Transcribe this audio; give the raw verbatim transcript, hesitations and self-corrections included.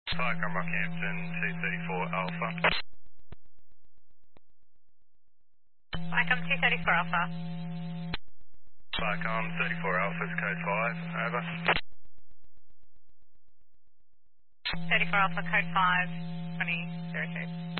Viacom Rockhampton two thirty-four Alpha. Viacom two thirty-four Alpha. Viacom thirty-four Alpha's code five, over. thirty-four Alpha, code five, twenty zero two.